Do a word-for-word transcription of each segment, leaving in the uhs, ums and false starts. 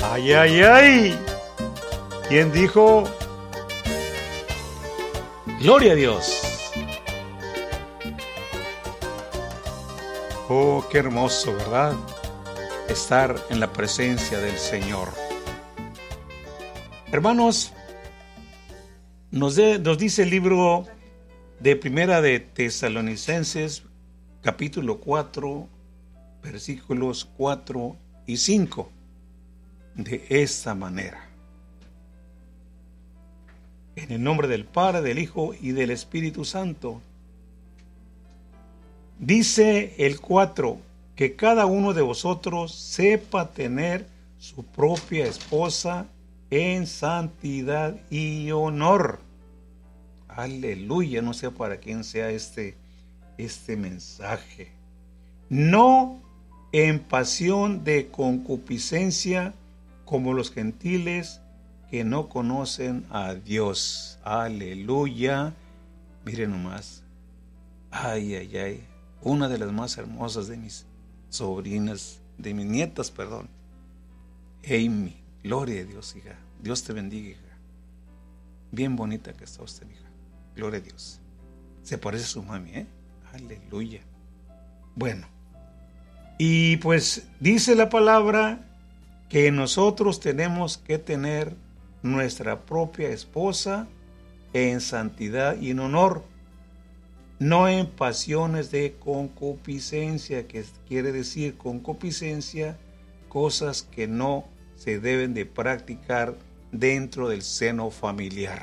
Ay, ay, ay. ¿Quién dijo? Gloria a Dios. Oh, qué hermoso, ¿verdad? Estar en la presencia del Señor. Hermanos, nos, de, nos dice el libro de Primera de Tesalonicenses, capítulo cuatro, versículos cuatro y cinco, de esta manera. En el nombre del Padre, del Hijo y del Espíritu Santo. Dice el cuatro, que cada uno de vosotros sepa tener su propia esposa en santidad y honor. Aleluya, no sé para quién sea este, este mensaje. No en pasión de concupiscencia como los gentiles que no conocen a Dios. Aleluya. Miren nomás. Ay, ay, ay. Una de las más hermosas de mis sobrinas, de mis nietas, perdón. Amy. Gloria a Dios, hija. Dios te bendiga, hija. Bien bonita que está usted, hija. Gloria a Dios. Se parece a su mami, ¿eh? Aleluya. Bueno. Y pues dice la palabra que nosotros tenemos que tener nuestra propia esposa en santidad y en honor, no en pasiones de concupiscencia, que quiere decir concupiscencia, cosas que no se deben de practicar dentro del seno familiar.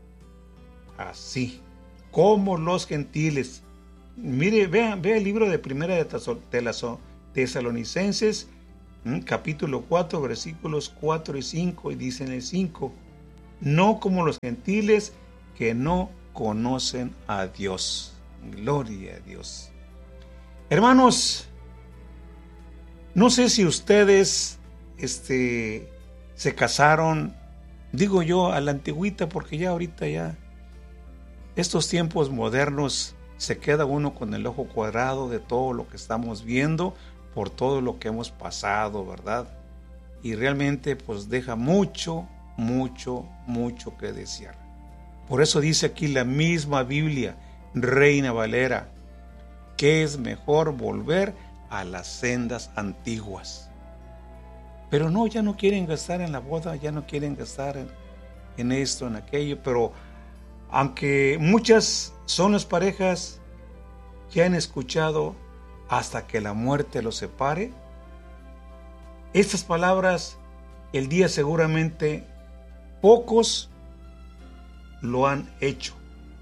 Así como los gentiles. Mire, vean, vea el libro de Primera de Tesalonicenses, capítulo cuatro, versículos cuatro y cinco, y dice en el cinco, no como los gentiles que no conocen a Dios. Gloria a Dios. Hermanos, no sé si ustedes este, se casaron, digo yo, a la antigüita, porque ya ahorita ya, estos tiempos modernos, se queda uno con el ojo cuadrado de todo lo que estamos viendo, por todo lo que hemos pasado, ¿verdad? Y realmente pues deja mucho, mucho, mucho que desear. Por eso dice aquí la misma Biblia, Reina Valera, que es mejor volver a las sendas antiguas. Pero no, ya no quieren gastar en la boda, ya no quieren gastar en, en esto, en aquello, pero aunque muchas son las parejas que han escuchado hasta que la muerte los separe, estas palabras el día seguramente pocos lo han hecho,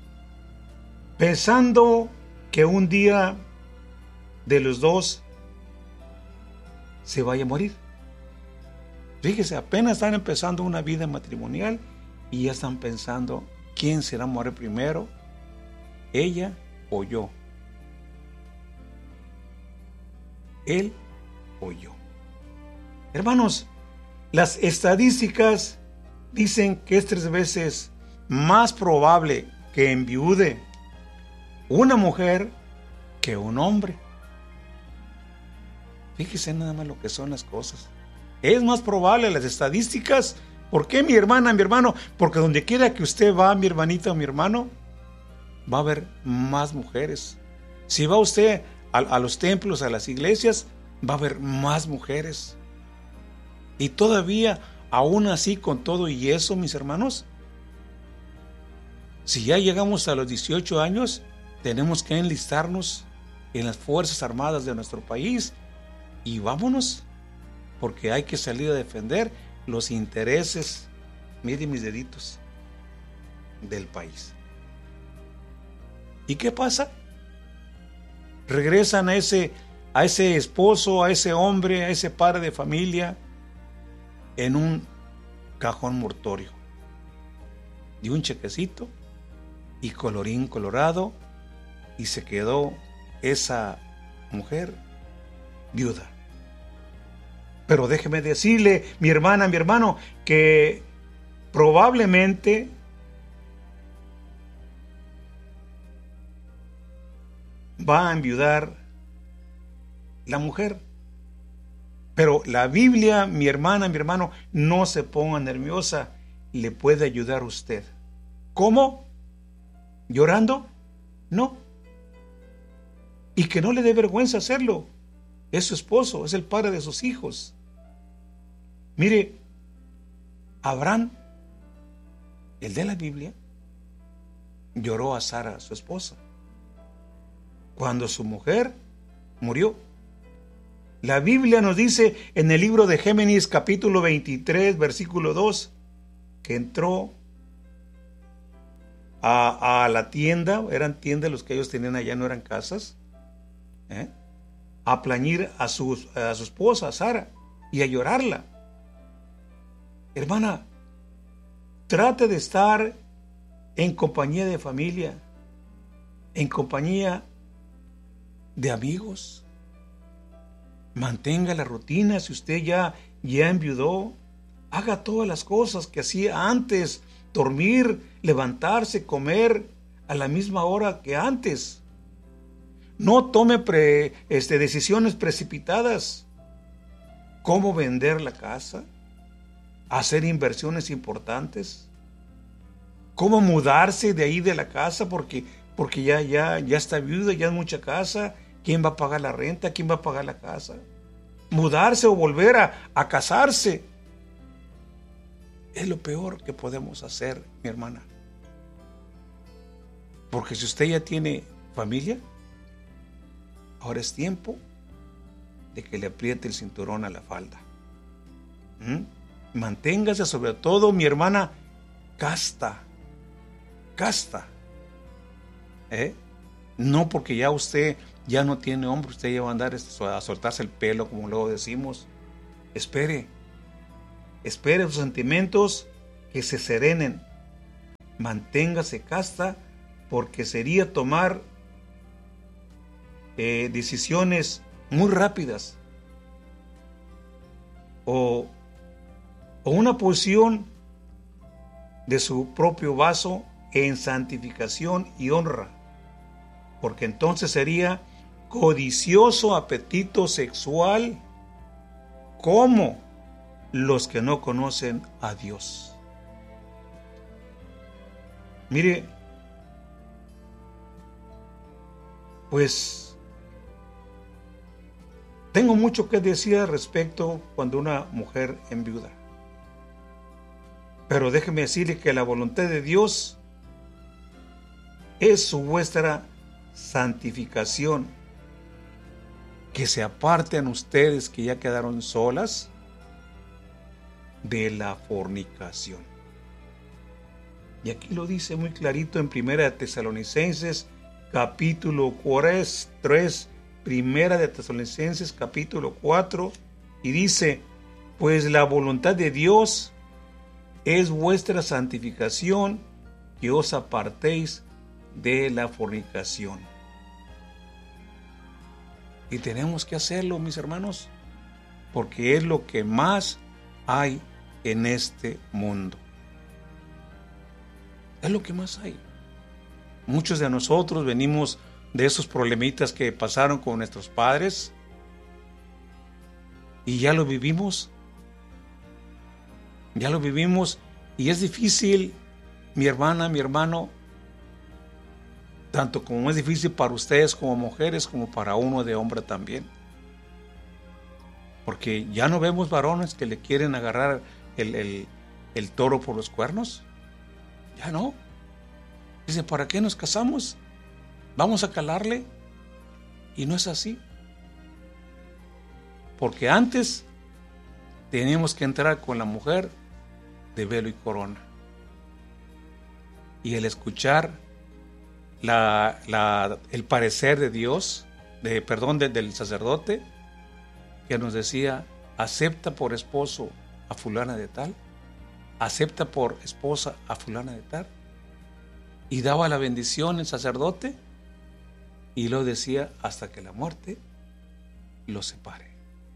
pensando que un día de los dos se vaya a morir. Fíjese, apenas están empezando una vida matrimonial y ya están pensando quién será morir primero, ella o yo, él o yo. Hermanos, las estadísticas dicen que es tres veces más probable que enviude una mujer que un hombre. Fíjese nada más lo que son las cosas. Es más probable, las estadísticas. ¿Por qué, mi hermana, mi hermano? Porque donde quiera que usted va, mi hermanita o mi hermano, va a haber más mujeres. Si va usted a, a los templos, a las iglesias, va a haber más mujeres. Y todavía, aún así, con todo y eso, mis hermanos, si ya llegamos a los dieciocho años, tenemos que enlistarnos en las Fuerzas Armadas de nuestro país y vámonos, porque hay que salir a defender los intereses, miren mis deditos, del país. ¿Y qué pasa? Regresan a ese, a ese esposo, a ese hombre, a ese padre de familia en un cajón mortuorio de un chequecito y colorín colorado, y se quedó esa mujer viuda. Pero déjeme decirle, mi hermana, mi hermano, que probablemente va a enviudar la mujer, Pero la Biblia, mi hermana, mi hermano, no se ponga nerviosa, le puede ayudar a usted. ¿Cómo? ¿Llorando? No. Y que no le dé vergüenza hacerlo. Es su esposo, es el padre de sus hijos. Mire, Abraham, el de la Biblia, lloró a Sara, su esposa, cuando su mujer murió. La Biblia nos dice en el libro de Génesis capítulo veintitrés, versículo dos, que entró a, a la tienda, eran tiendas los que ellos tenían allá, no eran casas, ¿eh? a plañir a su, a su esposa, a Sara, y a llorarla. Hermana, trate de estar en compañía de familia, en compañía de amigos. Mantenga la rutina. Si usted ya, ya enviudó, haga todas las cosas que hacía antes. Dormir, levantarse, comer a la misma hora que antes. No tome pre, este, decisiones precipitadas. ¿Cómo vender la casa? ¿Hacer inversiones importantes? ¿Cómo mudarse de ahí de la casa? Porque, porque ya, ya, ya está viuda, ya es mucha casa. ¿Quién va a pagar la renta? ¿Quién va a pagar la casa? Mudarse o volver a, a casarse es lo peor que podemos hacer, mi hermana. Porque si usted ya tiene familia, ahora es tiempo de que le apriete el cinturón a la falda. ¿Mm? Manténgase, sobre todo, mi hermana, casta. Casta. ¿Eh? No porque ya usted ya no tiene hombre, usted ya va a andar a soltarse el pelo, como luego decimos. Espere. Espere sus sentimientos que se serenen. Manténgase casta, porque sería tomar eh, decisiones muy rápidas o, o una posición de su propio vaso en santificación y honra, porque entonces sería codicioso apetito sexual como los que no conocen a Dios. Mire, pues tengo mucho que decir al respecto cuando una mujer enviuda. Pero déjeme decirle que la voluntad de Dios es su vuestra santificación, que se aparten ustedes que ya quedaron solas de la fornicación. Y aquí lo dice muy clarito en Primera de Tesalonicenses capítulo tres, Primera de Tesalonicenses capítulo cuatro, y dice: pues la voluntad de Dios es vuestra santificación, que os apartéis de la fornicación. Y tenemos que hacerlo, mis hermanos, porque es lo que más hay en este mundo. Es lo que más hay. Muchos de nosotros venimos de esos problemitas que pasaron con nuestros padres y ya lo vivimos. Ya lo vivimos y es difícil, mi hermana, mi hermano, tanto como es difícil para ustedes como mujeres, como para uno de hombre también. Porque ya no vemos varones que le quieren agarrar el, el, el toro por los cuernos. Ya no. Dicen, ¿para qué nos casamos? Vamos a calarle. Y no es así. Porque antes teníamos que entrar con la mujer de velo y corona. Y el escuchar la, la, el parecer de Dios, de, perdón, de, del sacerdote, que nos decía: acepta por esposo a fulana de tal, acepta por esposa a fulana de tal, y daba la bendición el sacerdote, y lo decía hasta que la muerte los separe.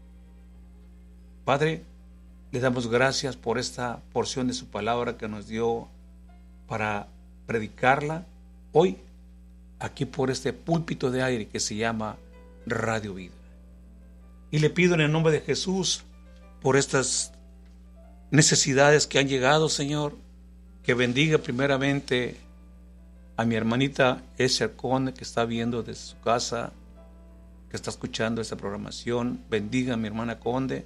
Padre, le damos gracias por esta porción de su palabra que nos dio para predicarla hoy, aquí por este púlpito de aire que se llama Radio Vida. Y le pido en el nombre de Jesús por estas necesidades que han llegado, Señor, que bendiga primeramente a mi hermanita Esther Conde, que está viendo desde su casa, que está escuchando esta programación. Bendiga a mi hermana Conde.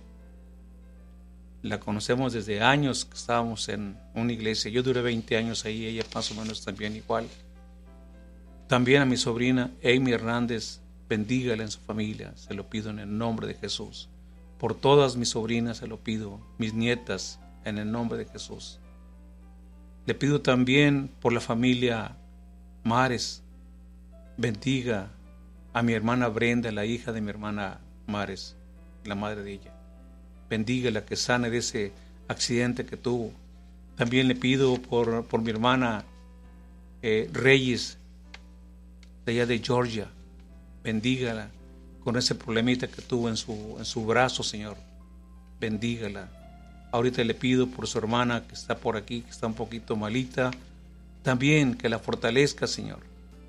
La conocemos desde años que estábamos en una iglesia. Yo duré veinte años ahí, ella más o menos también igual. También a mi sobrina Amy Hernández, bendígala en su familia, se lo pido en el nombre de Jesús. Por todas mis sobrinas se lo pido, mis nietas, en el nombre de Jesús. Le pido también por la familia Mares, bendiga a mi hermana Brenda, la hija de mi hermana Mares, la madre de ella. Bendígala, que sane de ese accidente que tuvo. También le pido por, por mi hermana eh, Reyes, de allá de Georgia. Bendígala con ese problemita que tuvo en su, en su brazo, Señor. Bendígala. Ahorita le pido por su hermana que está por aquí, que está un poquito malita. También que la fortalezca, Señor.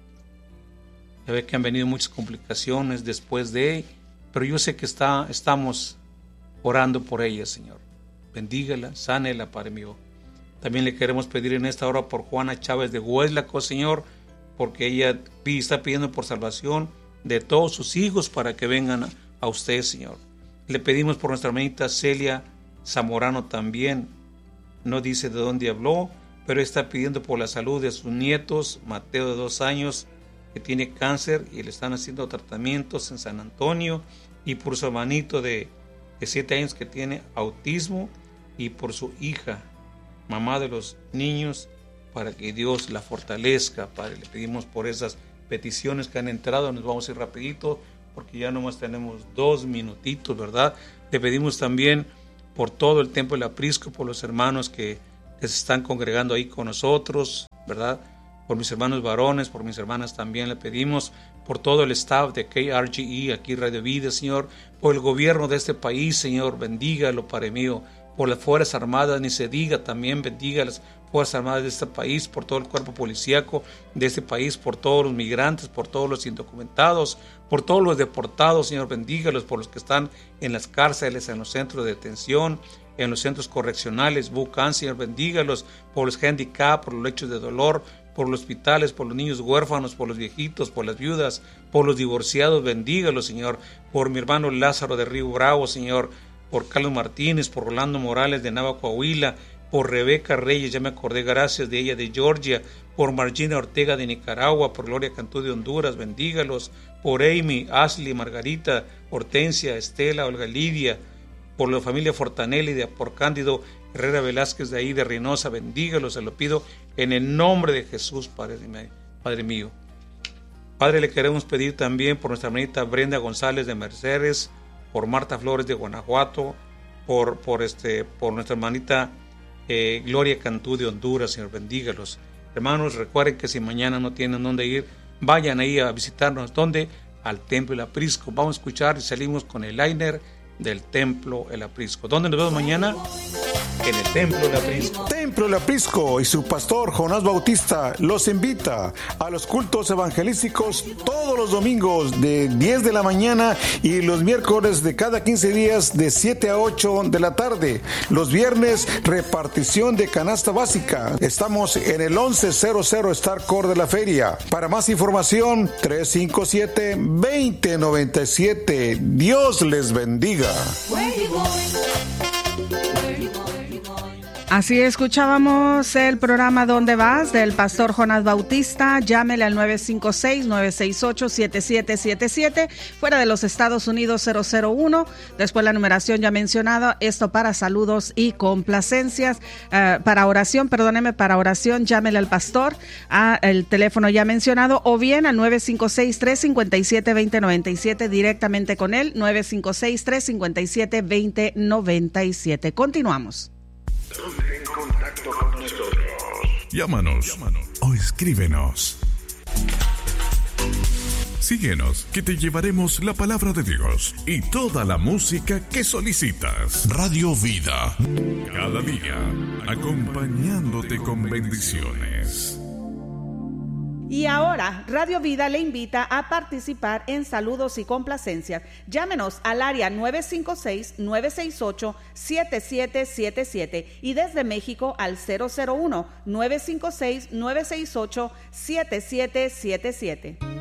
Ya ve que han venido muchas complicaciones después de, pero yo sé que está, estamos orando por ella, Señor. Bendígala, sánela, Padre mío. También le queremos pedir en esta hora por Juana Chávez de Hueslaco, Señor, porque ella está pidiendo por salvación de todos sus hijos para que vengan a, a usted, Señor. Le pedimos por nuestra hermanita Celia Zamorano también. No dice de dónde habló, pero está pidiendo por la salud de sus nietos, Mateo de dos años, que tiene cáncer y le están haciendo tratamientos en San Antonio, y por su hermanito de de siete años que tiene autismo, y por su hija, mamá de los niños, para que Dios la fortalezca, Padre. Le pedimos por esas peticiones que han entrado. Nos vamos a ir rapidito porque ya nomás tenemos dos minutitos, ¿verdad? Le pedimos también por todo el templo del Aprisco, por los hermanos que, que se están congregando ahí con nosotros, ¿verdad? Por mis hermanos varones, por mis hermanas también le pedimos, por todo el staff de K R G E, aquí Radio Vida, Señor, por el gobierno de este país, Señor, bendígalo, Padre mío, por las Fuerzas Armadas, ni se diga, también bendiga las Fuerzas Armadas de este país, por todo el cuerpo policíaco de este país, por todos los migrantes, por todos los indocumentados, por todos los deportados, Señor, bendígalos, por los que están en las cárceles, en los centros de detención, en los centros correccionales, Bucan, Señor, bendígalos, por los handicap, por los lechos de dolor, por los hospitales, por los niños huérfanos, por los viejitos, por las viudas, por los divorciados, bendígalos, Señor, por mi hermano Lázaro de Río Bravo, Señor, por Carlos Martínez, por Rolando Morales de Nava Coahuila, por Rebeca Reyes, ya me acordé, gracias de ella, de Georgia, por Margina Ortega de Nicaragua, por Gloria Cantú de Honduras, bendígalos, por Amy, Ashley, Margarita, Hortensia, Estela, Olga Lidia, por la familia Fortanelli, de, por Cándido Herrera Velázquez de ahí de Reynosa, bendígalos, se lo pido en el nombre de Jesús, Padre, Padre mío. Padre, le queremos pedir también por nuestra hermanita Brenda González de Mercedes, por Marta Flores de Guanajuato, por, por, este, por nuestra hermanita eh, Gloria Cantú de Honduras, Señor, bendígalos. Hermanos, recuerden que si mañana no tienen dónde ir, vayan ahí a visitarnos. ¿Dónde? Al Templo El Aprisco. Vamos a escuchar y salimos con el liner del Templo El Aprisco. ¿Dónde nos vemos mañana? En el Templo El Aprisco. Templo El Aprisco y su pastor Jonás Bautista los invita a los cultos evangelísticos todos los domingos de diez de la mañana y los miércoles de cada quince días de siete a ocho de la tarde. Los viernes, repartición de canasta básica. Estamos en el once cero cero Star Core de la Feria. Para más información, tres cinco siete, dos cero nueve siete. Dios les bendiga. Así escuchábamos el programa ¿Dónde vas? Del pastor Jonás Bautista. Llámele al nueve cinco seis, nueve seis ocho, siete siete siete siete. Fuera de los Estados Unidos cero cero uno. Después la numeración ya mencionada. Esto para saludos y complacencias. Uh, para oración, perdóneme, para oración, llámele al pastor a el teléfono ya mencionado o bien al nueve cinco seis, tres cinco siete, dos cero nueve siete directamente con él. nueve cinco seis, tres cinco siete, dos cero nueve siete. Continuamos. Ponte en contacto con nosotros. Llámanos, Llámanos o escríbenos. Síguenos, que te llevaremos la palabra de Dios y toda la música que solicitas. Radio Vida, cada día acompañándote con bendiciones. Y ahora, Radio Vida le invita a participar en saludos y complacencias. Llámenos al área nueve cinco seis, nueve seis ocho, siete siete siete siete y desde México al cero cero uno, nueve cinco seis, nueve seis ocho, siete siete siete siete.